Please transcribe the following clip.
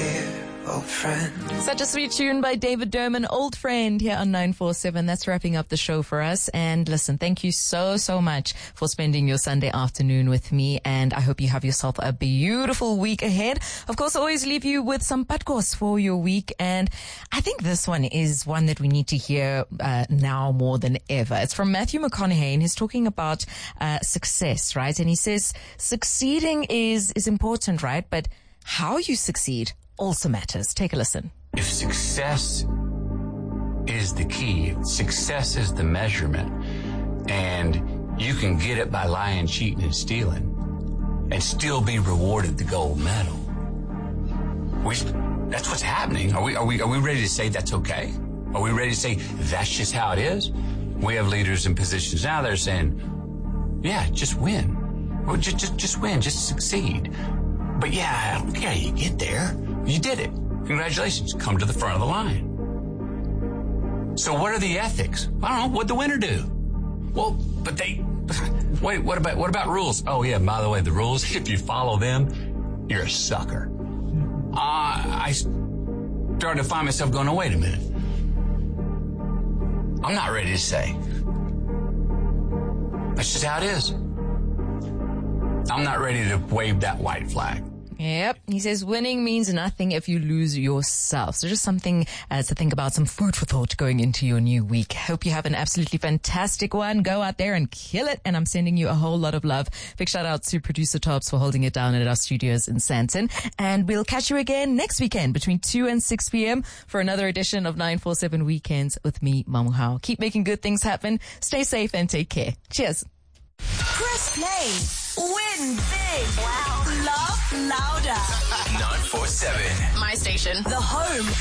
here, old friend. Such a sweet tune by David Derman, Old Friend, here on 947. That's wrapping up the show for us. And listen, thank you so much for spending your Sunday afternoon with me. And I hope you have yourself a beautiful week ahead. Of course, I always leave you with some padkos for your week. And I think this one is one that we need to hear now more than ever. It's from Matthew McConaughey, and he's talking about success, right? And he says succeeding is important, right? But how you succeed also matters. Take a listen. If success is the key, if success is the measurement, and you can get it by lying, cheating, and stealing, and still be rewarded the gold medal, that's what's happening. Are we ready to say that's okay? Are we ready to say that's just how it is? We have leaders in positions now that are saying, yeah, just win. Well, just win, just succeed. But yeah, I don't care. You get there. You did it. Congratulations. Come to the front of the line. So what are the ethics? I don't know. What'd the winner do? Well, but wait, what about rules? Oh yeah, by the way, the rules, if you follow them, you're a sucker. I started to find myself going, oh, wait a minute. I'm not ready to say. That's just how it is. I'm not ready to wave that white flag. Yep. He says winning means nothing if you lose yourself. So just something to think about, some food for thought going into your new week. Hope you have an absolutely fantastic one. Go out there and kill it. And I'm sending you a whole lot of love. Big shout out to producer Tops for holding it down at our studios in Sandton. And we'll catch you again next weekend between 2 and 6 p.m. for another edition of 947 Weekends with me, Mamu Hao. Keep making good things happen. Stay safe and take care. Cheers. Press play. Win big. Wow. Laugh louder. 947. My station. The home